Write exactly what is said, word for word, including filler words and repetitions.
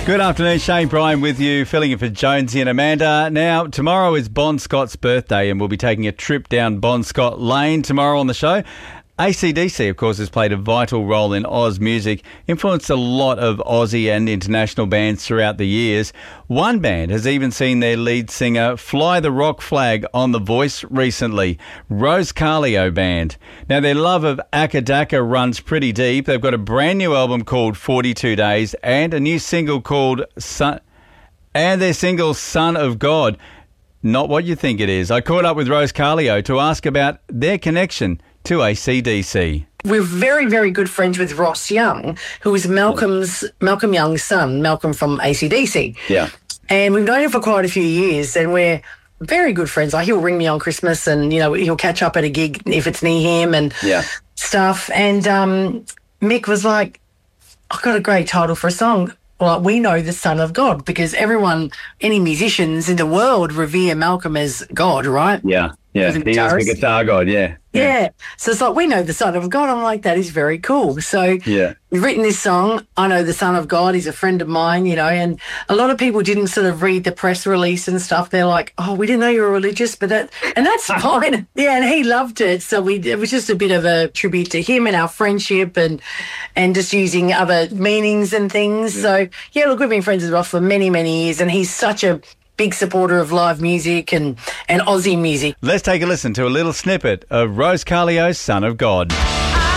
Good afternoon, Shane Bryan with you, filling in for Jonesy and Amanda. Now, tomorrow is Bon Scott's birthday and we'll be taking a trip down Bon Scott Lane tomorrow on the show. A C D C, of course, has played a vital role in Oz music, influenced a lot of Aussie and international bands throughout the years. One band has even seen their lead singer fly the rock flag on The Voice recently, Rose Carlio Band. Now, their love of Akadaka runs pretty deep. They've got a brand new album called forty-two days and a new single called Son, and their single Son of God. Not what you think it is. I caught up with Rose Carlio to ask about their connection to A C D C. We're very, very good friends with Ross Young, who is Malcolm's Malcolm Young's son, Malcolm from A C D C. Yeah. And we've known him for quite a few years, and we're very good friends. Like, he'll ring me on Christmas and, you know, he'll catch up at a gig if it's near him and yeah. stuff. And um, Mick was like, I've got a great title for a song. Well, we know the Son of God, because everyone, any musicians in the world revere Malcolm as God, right? Yeah, yeah. He is the guitar god, yeah. yeah. Yeah. So it's like, we know the Son of God. I'm like, that is very cool. So yeah. we've written this song. I know the Son of God. He's a friend of mine, you know, and a lot of people didn't sort of read the press release and stuff. They're like, oh, we didn't know you were religious, but that, and that's fine. Yeah, and he loved it. So we, it was just a bit of a tribute to him and our friendship and, and just using other meanings and things. Yeah. So, yeah, look, we've been friends with Ross for many, many years, and he's such a big supporter of live music and, and Aussie music. Let's take a listen to a little snippet of Rose Carlio's Son of God.